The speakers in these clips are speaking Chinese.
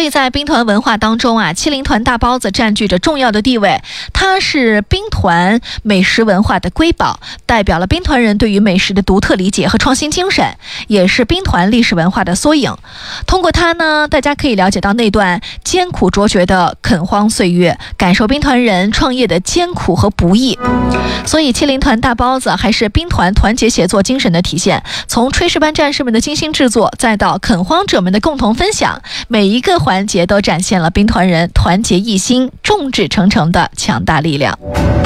以在兵团文化当中啊，七零团大包子占据着重要的地位，它是兵团美食文化的瑰宝，代表了兵团人对于美食的独特理解和创新精神，也是兵团历史文化的缩影。通过它呢，大家可以了解到那段艰苦卓绝的垦荒岁月，感受兵团人创业的艰苦和不易。所以七零团大包子还是兵团团结协作精神的体现，从炊事班战士们的精心制作，再到垦荒者们的共同分享，每一个环节都展现了兵团人团结一心、众志成城的强大力量。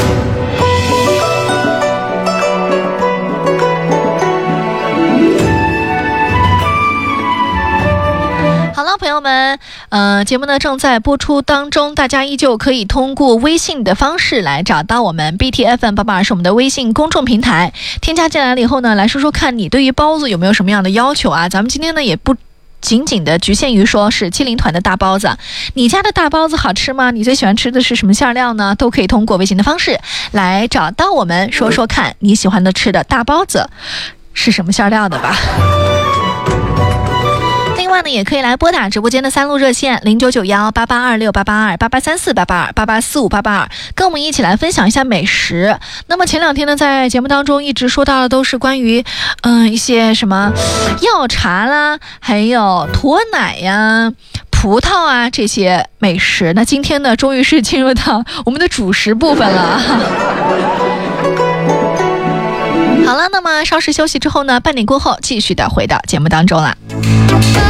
好了，朋友们，节目呢正在播出当中，大家依旧可以通过微信的方式来找到我们 BTFM882是我们的微信公众平台，添加进来了以后呢，来说说看你对于包子有没有什么样的要求啊？咱们今天呢也不仅仅的局限于说是七零团的大包子，你家的大包子好吃吗？你最喜欢吃的是什么馅料呢？都可以通过微信的方式来找到我们，说说看你喜欢的吃的大包子是什么馅料的吧。另外呢，也可以来拨打直播间的3路热线099188268288348828845882，跟我们一起来分享一下美食。那么前两天呢，在节目当中一直说到的都是关于一些什么药茶啦，还有鸵奶呀、葡萄啊这些美食。那今天呢，终于是进入到我们的主食部分了。好了，那么稍事休息之后呢，半点过后继续的回到节目当中了。